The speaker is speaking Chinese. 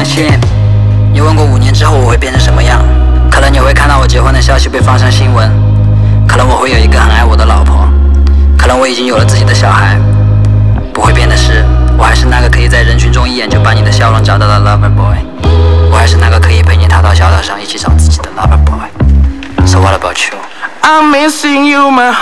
信。你问过5年之后我会变成什么样，可能你会看到我结婚的消息被放上新闻，可能我会有一个很爱我的老婆，可能我已经有了自己的小孩。不会变的是，我还是那个可以在人群中一眼就把你的笑容找到的 lover boy， 我还是那个可以陪你踏到小岛上一起找自己的 lover boy。So what about you? I'm missing you, my